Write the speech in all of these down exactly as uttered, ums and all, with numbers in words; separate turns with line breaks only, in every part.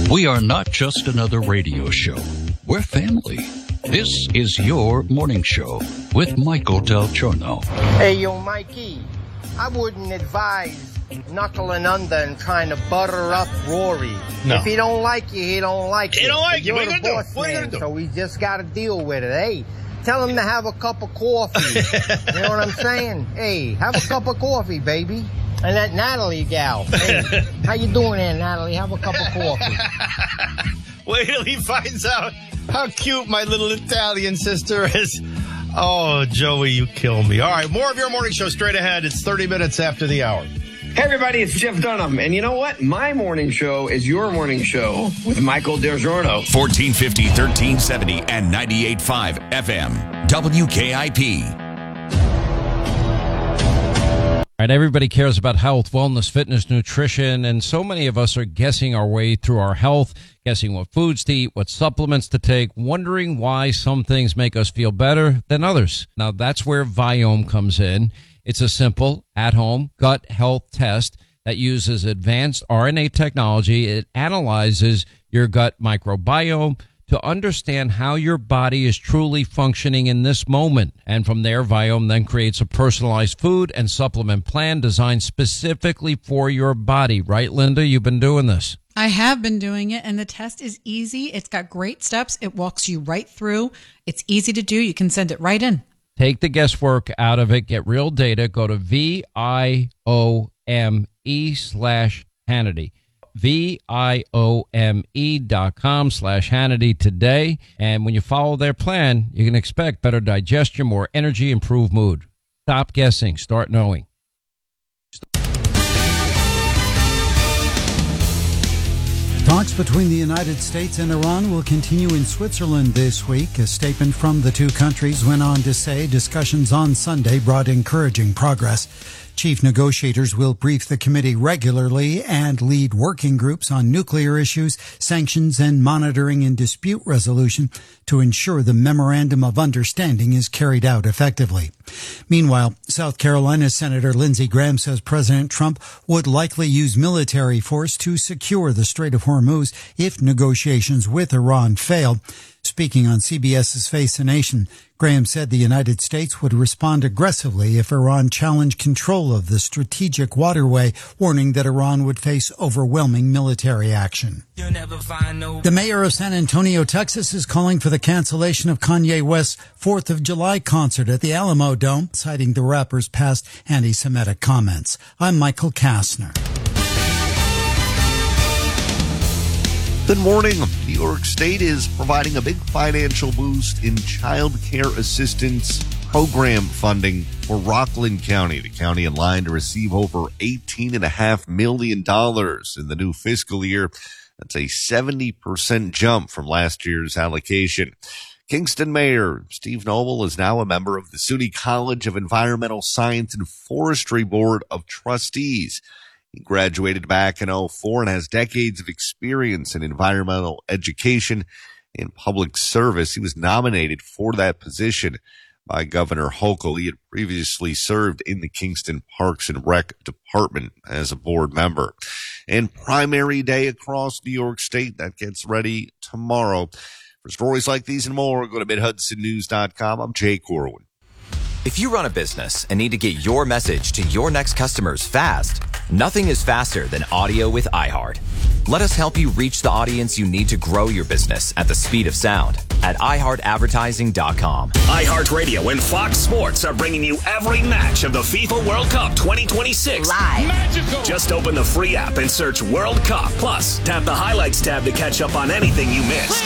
We are not just another radio show. We're family. This is your morning show with Michael Del Giorno.
Hey, yo, Mikey, I wouldn't advise knuckling under and trying to butter up Rory.
No.
If he don't like you, he don't like you.
He don't like you.
You're
What are you
the
gonna do?
boss
What are you
man,
gonna do?
so we just got to deal with it. Hey, tell him to have a cup of coffee. You know what I'm saying? Hey, have a cup of coffee, baby. And that Natalie gal. Hey, how you doing there, Natalie? Have a cup of coffee.
Wait till he finds out how cute my little Italian sister is. Oh, Joey, you kill me. All right, more of your morning show straight ahead. It's thirty minutes after the hour.
Hey, everybody, it's Jeff Dunham. And you know what? My morning show is your morning show with Michael Del Giorno.
fourteen fifty, thirteen seventy, and ninety-eight point five F M. W K I P.
All right, everybody cares about health, wellness, fitness, nutrition, and so many of us are guessing our way through our health, guessing what foods to eat, what supplements to take, wondering why some things make us feel better than others. Now, that's where Viome comes in. It's a simple, at-home gut health test that uses advanced R N A technology. It analyzes your gut microbiome to understand how your body is truly functioning in this moment. And from there, Viome then creates a personalized food and supplement plan designed specifically for your body. Right, Linda? You've been doing this.
I have been doing it, and the test is easy. It's got great steps. It walks you right through. It's easy to do. You can send it right in.
Take the guesswork out of it. Get real data. Go to V I O M E slash Hannity. V-I-O-M-E dot com slash Hannity today. And when you follow their plan, you can expect better digestion, more energy, improved mood. Stop guessing. Start knowing.
Talks between the United States and Iran will continue in Switzerland this week. A statement from the two countries went on to say discussions on Sunday brought encouraging progress. Chief negotiators will brief the committee regularly and lead working groups on nuclear issues, sanctions, and monitoring and dispute resolution to ensure the memorandum of understanding is carried out effectively. Meanwhile, South Carolina Senator Lindsey Graham says President Trump would likely use military force to secure the Strait of Hormuz if negotiations with Iran fail. Speaking on CBS's Face the Nation, Graham said the United States would respond aggressively if Iran challenged control of the strategic waterway, warning that Iran would face overwhelming military action. No- the mayor of San Antonio, Texas, is calling for the cancellation of Kanye West's fourth of July concert at the Alamo Dome, citing the rapper's past anti-Semitic comments. I'm Michael Kastner.
Good morning. New York State is providing a big financial boost in child care assistance program funding for Rockland County, the county in line to receive over eighteen point five million dollars in the new fiscal year. That's a seventy percent jump from last year's allocation. Kingston Mayor Steve Noble is now a member of the SUNY College of Environmental Science and Forestry Board of Trustees. He graduated back in oh four and has decades of experience in environmental education and public service. He was nominated for that position by Governor Hochul. He had previously served in the Kingston Parks and Rec Department as a board member. And primary day across New York State, that gets ready tomorrow. For stories like these and more, go to mid hudson news dot com. I'm Jay Corwin.
If you run a business and need to get your message to your next customers fast, nothing is faster than audio with iHeart. Let us help you reach the audience you need to grow your business at the speed of sound at i heart advertising dot com.
iHeartRadio and Fox Sports are bringing you every match of the FIFA World Cup twenty twenty-six.
Live.
Magical. Just open the free app and search World Cup. Plus, tap the highlights tab to catch up on anything you missed.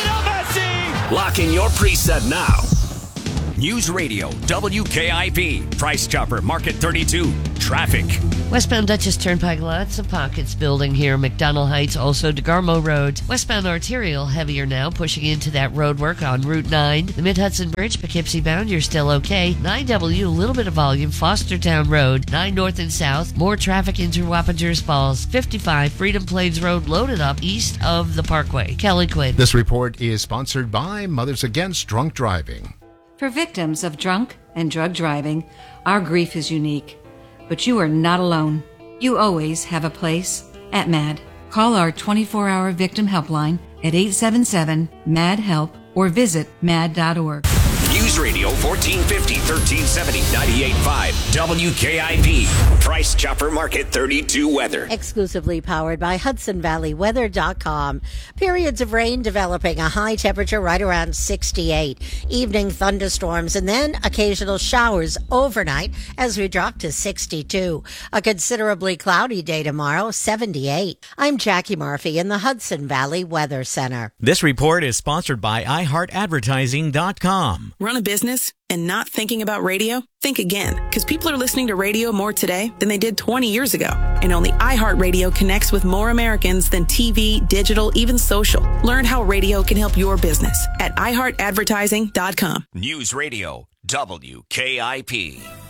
Lock in your preset now.
News Radio, W K I P, Price Chopper, Market thirty-two, traffic.
Westbound Dutchess Turnpike, lots of pockets building here. McDonald Heights, also DeGarmo Road. Westbound Arterial, heavier now, pushing into that road work on Route nine. The Mid-Hudson Bridge, Poughkeepsie bound, you're still okay. nine W, a little bit of volume, Fostertown Road. nine North and South, more traffic into Wappingers Falls. fifty-five, Freedom Plains Road, loaded up east of the Parkway. Kelly Quinn.
This report is sponsored by Mothers Against Drunk Driving.
For victims of drunk and drug driving, our grief is unique. But you are not alone. You always have a place at M A D. Call our twenty-four hour victim helpline at eight seven seven, M A D, HELP or visit mad dot org.
News Radio fourteen fifty, thirteen seventy, ninety-eight point five W K I P. Price Chopper Market thirty-two weather.
Exclusively powered by Hudson Valley Weather dot com. Periods of rain developing, a high temperature right around sixty-eight. Evening thunderstorms and then occasional showers overnight as we drop to sixty-two. A considerably cloudy day tomorrow, seventy-eight. I'm Jackie Murphy in the Hudson Valley Weather Center.
This report is sponsored by i heart advertising dot com.
Run a business and not thinking about radio? Think again, because people are listening to radio more today than they did twenty years ago. And only iHeartRadio connects with more Americans than T V, digital, even social. Learn how radio can help your business at i heart advertising dot com.
News Radio W K I P.